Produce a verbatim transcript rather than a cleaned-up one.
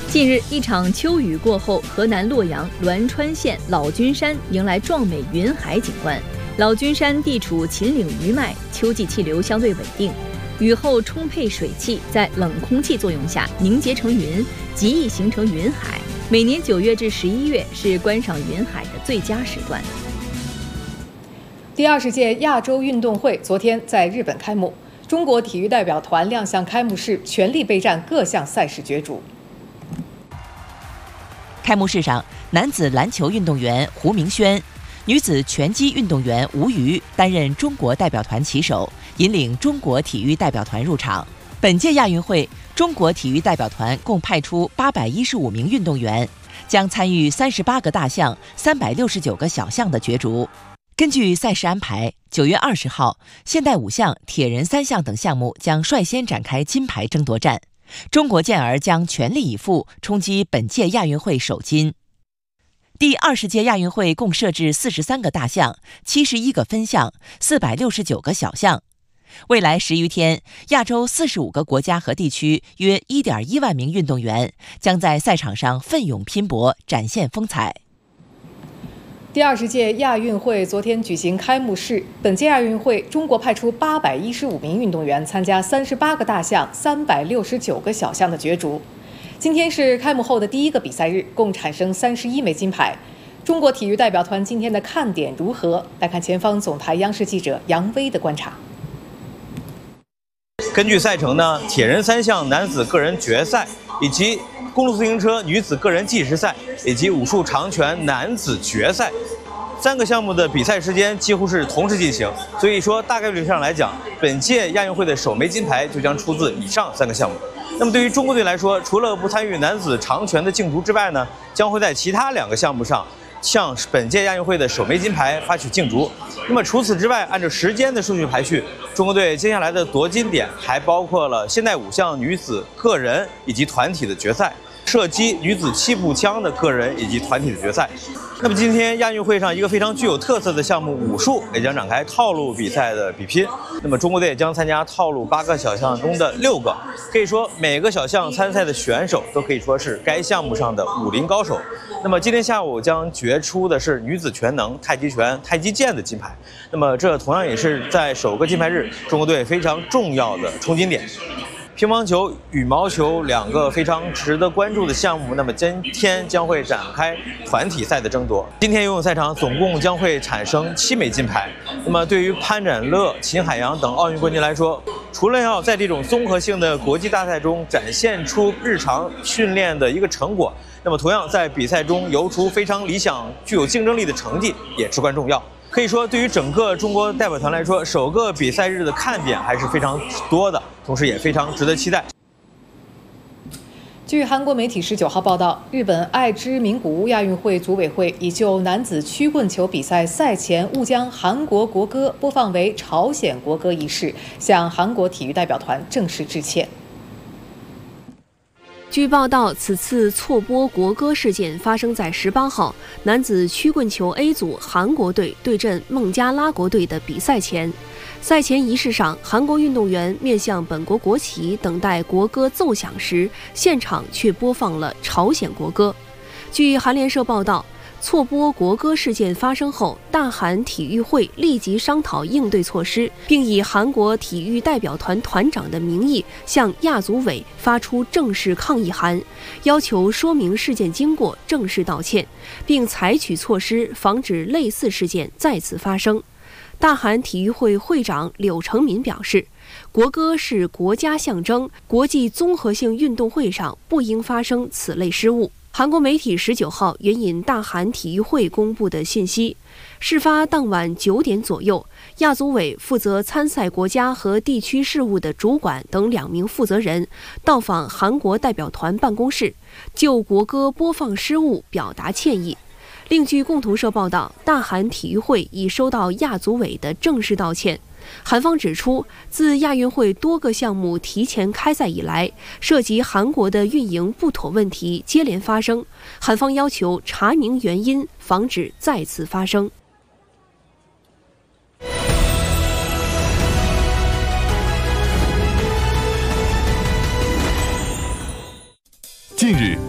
近日，一场秋雨过后，河南洛阳栾川县老君山迎来壮美云海景观。老君山地处秦岭余脉，秋季气流相对稳定，雨后充沛水汽在冷空气作用下凝结成云，极易形成云海。每年九月至十一月是观赏云海的最佳时段。 第二十届亚洲运动会昨天在日本开幕，中国体育代表团亮相开幕式，全力备战各项赛事角逐。 开幕式上，男子篮球运动员胡明轩、女子拳击运动员吴瑜担任中国代表团旗手，引领中国体育代表团入场。本届亚运会，中国体育代表团共派出八百一十五名运动员，将参与三十八个大项、三百六十九个小项的角逐。根据赛事安排，九月二十号，现代五项、铁人三项等项目将率先展开金牌争夺战。中国健儿将全力以赴冲击本届亚运会首金。第二十届亚运会共设置四十三个大项、七十一个分项、四百六十九个小项。未来十余天，亚洲四十五个国家和地区约一点一万名运动员将在赛场上奋勇拼搏，展现风采。 第二十届亚运会昨天举行开幕式。本届亚运会，中国派出八百一十五名运动员参加三十八个大项、三百六十九个小项的角逐。今天是开幕后的第一个比赛日，共产生三十一枚金牌。中国体育代表团今天的看点如何？来看前方总台央视记者杨威的观察。 根据赛程呢，铁人三项男子个人决赛以及公路自行车女子个人计时赛以及武术长拳男子决赛三个项目的比赛时间几乎是同时进行，所以说大概率上来讲，本届亚运会的首枚金牌就将出自以上三个项目。那么对于中国队来说，除了不参与男子长拳的竞逐之外呢，将会在其他两个项目上向本届亚运会的首枚金牌发起竞逐。那么除此之外，按照时间的顺序排序，中国队接下来的夺金点还包括了现代五项女子个人以及团体的决赛，射击女子气步枪的个人以及团体的决赛。那么今天亚运会上一个非常具有特色的项目武术也将展开套路比赛的比拼。那么中国队将参加套路八个小项中的六个，可以说每个小项参赛的选手都可以说是该项目上的武林高手。那么今天下午将决出的是女子全能、太极拳、太极剑的金牌。那么这同样也是在首个金牌日中国队非常重要的冲金点。乒乓球、羽毛球两个非常值得关注的项目，那么今天将会展开团体赛的争夺。今天游泳赛场总共将会产生七枚金牌。那么对于潘展乐、秦海洋等奥运冠军来说，除了要在这种综合性的国际大赛中展现出日常训练的一个成果，那么同样在比赛中游出非常理想、具有竞争力的成绩也至关重要。可以说，对于整个中国代表团来说，首个比赛日的看点还是非常多的，同时也非常值得期待。 据韩国媒体十九号报道，日本爱知名古屋亚运会组委会已就男子曲棍球比赛赛前误将韩国国歌播放为朝鲜国歌一事，向韩国体育代表团正式致歉。 据报道，此次错播国歌事件发生在十八号男子曲棍球 A 组韩国队对阵孟加拉国队的比赛前。赛前仪式上，韩国运动员面向本国国旗等待国歌奏响时，现场却播放了朝鲜国歌。据韩联社报道，错播国歌事件发生后，大韩体育会立即商讨应对措施，并以韩国体育代表团团长的名义向亚组委发出正式抗议函，要求说明事件经过，正式道歉，并采取措施防止类似事件再次发生。大韩体育会会长柳成民表示，国歌是国家象征，国际综合性运动会上不应发生此类失误。韩国媒体十九号援引大韩体育会公布的信息，事发当晚九点左右，亚组委负责参赛国家和地区事务的主管等两名负责人到访韩国代表团办公室，就国歌播放失误表达歉意。另据共同社报道，大韩体育会已收到亚组委的正式道歉。韩方指出，自亚运会多个项目提前开赛以来，涉及韩国的运营不妥问题接连发生，韩方要求查明原因，防止再次发生。 近日